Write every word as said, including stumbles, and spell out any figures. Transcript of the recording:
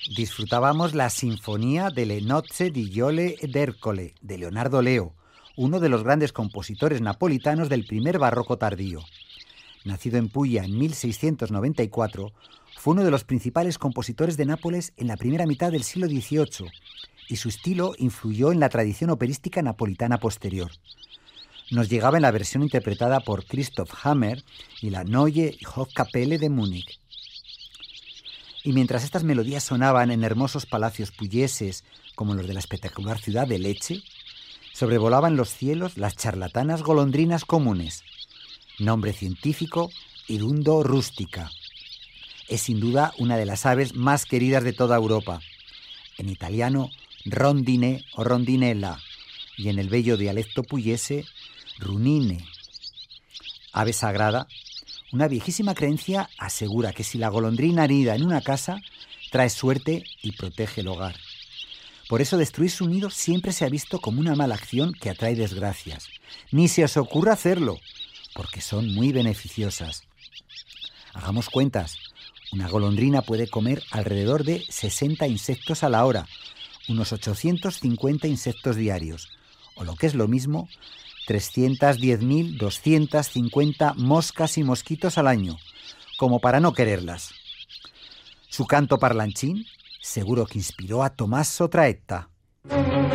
disfrutábamos la Sinfonía de Le Nozze di Iole ed Ercole de Leonardo Leo, uno de los grandes compositores napolitanos del primer barroco tardío. Nacido en Puglia en mil seiscientos noventa y cuatro, fue uno de los principales compositores de Nápoles en la primera mitad del siglo dieciocho, y su estilo influyó en la tradición operística napolitana posterior. Nos llegaba en la versión interpretada por Christoph Hammer y la Neue Hofkapelle de Múnich. Y mientras estas melodías sonaban en hermosos palacios puglieses, como los de la espectacular ciudad de Lecce, sobrevolaban los cielos las charlatanas golondrinas comunes. Nombre científico, Hirundo rustica. Es sin duda una de las aves más queridas de toda Europa. En italiano, rondine o rondinella, y en el bello dialecto pugliese, runine. Ave sagrada, una viejísima creencia asegura que si la golondrina anida en una casa, trae suerte y protege el hogar. Por eso destruir su nido siempre se ha visto como una mala acción que atrae desgracias. Ni se os ocurra hacerlo, porque son muy beneficiosas. Hagamos cuentas. Una golondrina puede comer alrededor de sesenta insectos a la hora, unos ochocientos cincuenta insectos diarios, o lo que es lo mismo, trescientas diez mil doscientas cincuenta moscas y mosquitos al año, como para no quererlas. Su canto parlanchín seguro que inspiró a Tommaso Traetta.